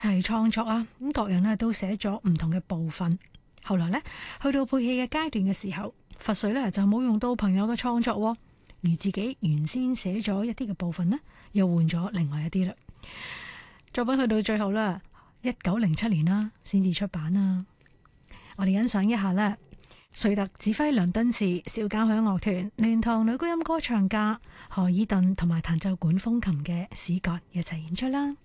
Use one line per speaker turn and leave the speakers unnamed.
齊創作啊，咁各人咧都寫咗唔同嘅部分。後來呢，去到配戲嘅階段嘅時候，佛瑞呢就冇用到朋友嘅創作，而自己原先寫咗一啲嘅部分呢，又換咗另外一啲啦。作品去到最後啦，1907年啦，先至出版啦。我哋欣賞一下啦，瑞特指揮倫敦市小交響樂團聯同女高音歌唱家何爾頓同埋彈奏管風琴嘅史葛一齊演出啦。